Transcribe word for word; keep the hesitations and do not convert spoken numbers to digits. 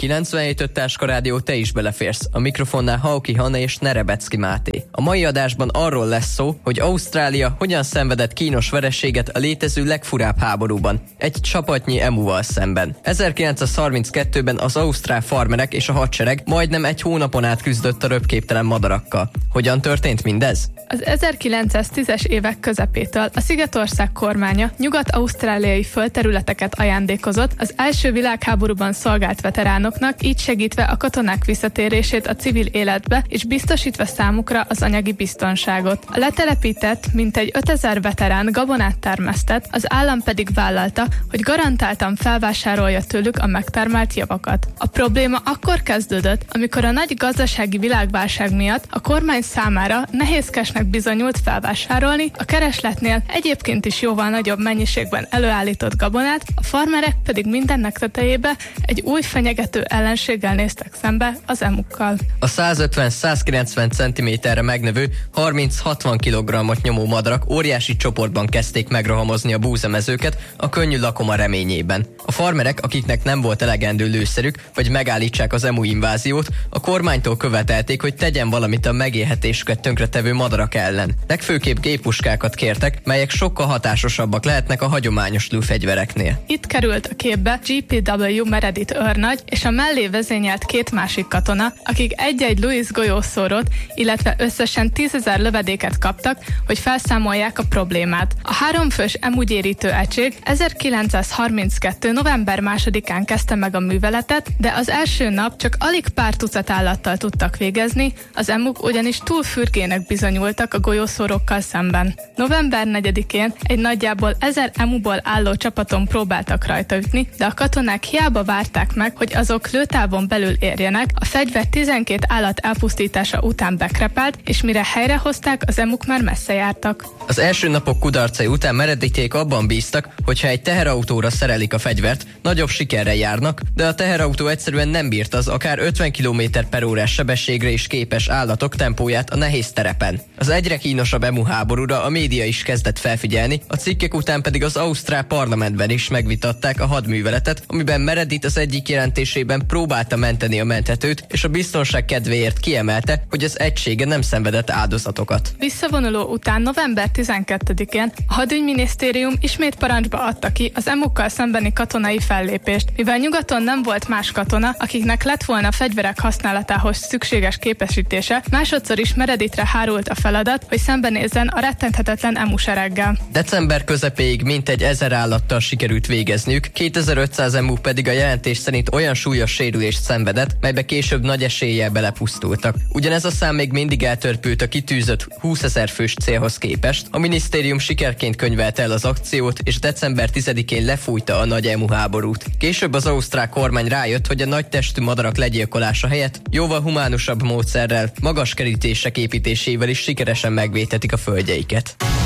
kilencvenhét öt Táska Rádió, te is beleférsz. A mikrofonnál Hauki Hanna és Nerebecki Máté. A mai adásban arról lesz szó, hogy Ausztrália hogyan szenvedett kínos vereséget a létező legfurább háborúban, egy csapatnyi emuval szemben. ezerkilencszázharminckettőben az ausztrál farmerek és a hadsereg majdnem egy hónapon át küzdött a röpképtelen madarakkal. Hogyan történt mindez? Az ezerkilencszáztízes évek közepétől a Szigetország kormánya nyugat-ausztráliai földterületeket ajándékozott az első világháborúban szolgált veteránoknak, így segítve a katonák visszatérését a civil életbe és biztosítva számukra az anyagi biztonságot. A letelepített, mintegy ötezer veterán gabonát termesztett, az állam pedig vállalta, hogy garantáltan felvásárolja tőlük a megtermelt javakat. A probléma akkor kezdődött, amikor a nagy gazdasági világválság miatt a kormány számára nehézkesnek bizonyult felvásárolni a keresletnél egyébként is jóval nagyobb mennyiségben előállított gabonát, a farmerek pedig mindennek tetejébe egy új fenyegető ellenséggel néztek szembe, az emukkal. A százötven-százkilencven centiméterre megnövő harminc-hatvan kilogrammot nyomó madarak óriási csoportban kezdték megrohamozni a búzamezőket a könnyű lakoma reményében. A farmerek, akiknek nem volt elegendő lőszerük, hogy megállítsák az emu inváziót, a kormánytól követelték, hogy tegyen valamit a megélhetésüket tönkretevő madarak ellen. Legfőképp géppuskákat kértek, melyek sokkal hatásosabbak lehetnek a hagyományos lőfegyvereknél. Itt került a képbe gé pé vé Meredith őrnagy és a mellé vezényelt két másik katona, akik egy-egy Louis golyószórót, illetve összesen tízezer lövedéket kaptak, hogy felszámolják a problémát. A háromfős emugyérítő egység ezerkilencszázharminckettő november másodikán kezdte meg a műveletet, de az első nap csak alig pár tucat állattal tudtak végezni, az emuk ugyanis túl fürgének bizonyultak a golyószórókkal szemben. november negyedikén egy nagyjából ezer emuból álló csapaton próbáltak rajta ütni, de a katonák hiába várták meg, hogy azok lőtávon belül érjenek, a fegyver tizenkét állat elpusztítása után bekrepált, és mire helyrehozták, az emuk már messze jártak. Az első napok kudarcai után Meredithék abban bíztak, hogy ha egy teherautóra szerelik a fegyvert, nagyobb sikerrel járnak, de a teherautó egyszerűen nem bírt az akár ötven kilométer per órás sebességre is képes állatok tempóját a nehéz terepen. Az egyre kínosabb emu háborúra a média is kezdett felfigyelni, a cikkek után pedig az ausztrál parlamentben is megvitatták a hadműveletet, amiben Meredith az egyik jelentésében próbálta menteni a menthetőt, és a biztonság kedvéért kiemelte, hogy az egysége nem szenvedett áldozatokat. Visszavonuló után november tizenkettedikén a hadügyminisztérium ismét parancsba adta ki az emukkal szembeni katonai fellépést, mivel nyugaton nem volt más katona, akiknek lett volna fegyverek használatához szükséges képesítése, másodszor is Meredithre hárult a feladat, hogy szembenézzen a rettenthetetlen emu sereggel. December közepéig mintegy ezer állattal sikerült végezniük, kétezer-ötszáz emu pedig a jelentés szerint olyan súlyos sérülést szenvedett, melybe később nagy eséllyel belepusztultak. Ugyanez a szám még mindig eltörpült a kitűzött húszezer fős célhoz képest. A minisztérium sikerként könyvelte el az akciót, és december tizedikén lefújta a nagy emu háborút. Később az ausztrál kormány rájött, hogy a nagy testű madarak legyilkolása helyett jóval humánusabb módszerrel, magas kerítések építésével is sikeresen megvédhetik a földjeiket.